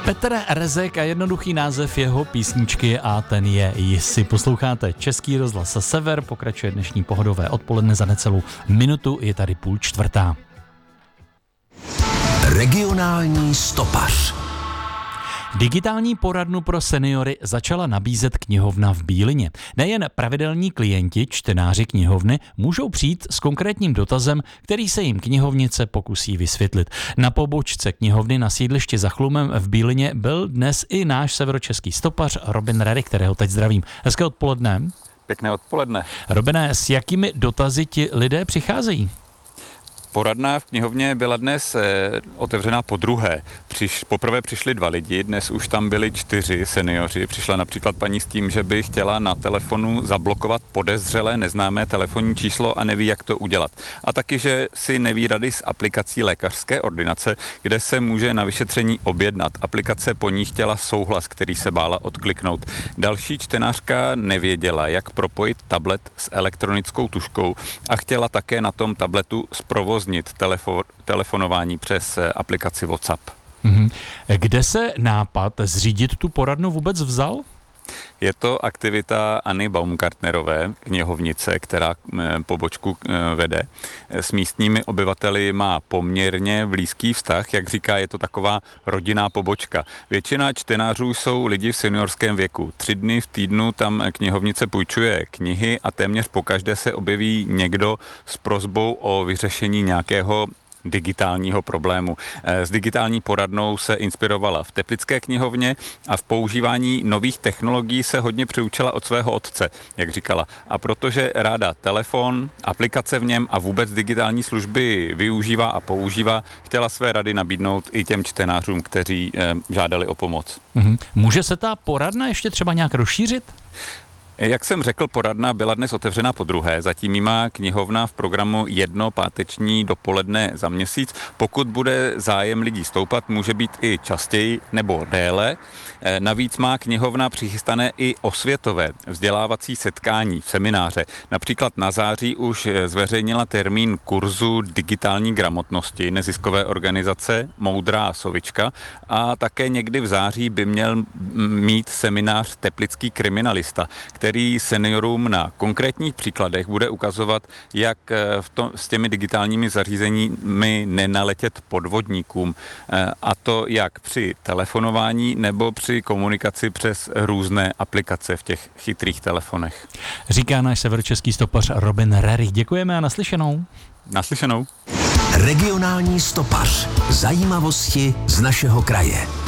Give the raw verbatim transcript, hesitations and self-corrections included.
Petr Rezek a jednoduchý název jeho písničky a ten je Jsi. Posloucháte Český rozhlas Sever, pokračuje dnešní pohodové odpoledne, za necelou minutu je tady půl čtvrtá. Regionální stopař. Digitální poradnu pro seniory začala nabízet knihovna v Bílině. Nejen pravidelní klienti, čtenáři knihovny, můžou přijít s konkrétním dotazem, který se jim knihovnice pokusí vysvětlit. Na pobočce knihovny na sídlišti Za Chlumem v Bílině byl dnes i náš severočeský stopař Robin Rary, kterého teď zdravím. Hezké odpoledne. Pěkné odpoledne. Robine, s jakými dotazy ti lidé přicházejí? Poradna v knihovně byla dnes eh, otevřená po druhé. Přiš, poprvé přišli dva lidi, dnes už tam byli čtyři seniori. Přišla například paní s tím, že by chtěla na telefonu zablokovat podezřelé neznámé telefonní číslo a neví, jak to udělat. A taky, že si neví rady s aplikací lékařské ordinace, kde se může na vyšetření objednat. Aplikace po ní chtěla souhlas, který se bála odkliknout. Další čtenářka nevěděla, jak propojit tablet s elektronickou tužkou a chtěla také na tom tabletu zprovoznit Telefo- telefonování přes aplikaci WhatsApp. Mm-hmm. Kde se nápad zřídit tu poradnu vůbec vzal? Je to aktivita Anny Baumgartnerové, knihovnice, která pobočku vede. S místními obyvateli má poměrně blízký vztah, jak říká, je to taková rodinná pobočka. Většina čtenářů jsou lidi v seniorském věku. Tři dny v týdnu tam knihovnice půjčuje knihy a téměř pokaždé se objeví někdo s prosbou o vyřešení nějakého digitálního problému. S digitální poradnou se inspirovala v Teplické knihovně a v používání nových technologií se hodně přiučila od svého otce, jak říkala. A protože ráda telefon, aplikace v něm a vůbec digitální služby využívá a používá, chtěla své rady nabídnout i těm čtenářům, kteří eh, žádali o pomoc. Mhm. Může se ta poradna ještě třeba nějak rozšířit? Jak jsem řekl, poradna byla dnes otevřena po druhé. Zatím jí má knihovna v programu jedno páteční dopoledne za měsíc. Pokud bude zájem lidí stoupat, může být i častěji nebo déle. Navíc má knihovna přichystané i osvětové vzdělávací setkání, semináře. Například na září už zveřejnila termín kurzu digitální gramotnosti neziskové organizace Moudrá sovička a také někdy v září by měl mít seminář Teplický kriminalista, který seniorům na konkrétních příkladech bude ukazovat, jak v tom, s těmi digitálními zařízeními nenaletět podvodníkům. A to jak při telefonování nebo při komunikaci přes různé aplikace v těch chytrých telefonech. Říká náš severočeský stopař Robin Rary. Děkujeme a naslyšenou. Naslyšenou. Regionální stopař. Zajímavosti z našeho kraje.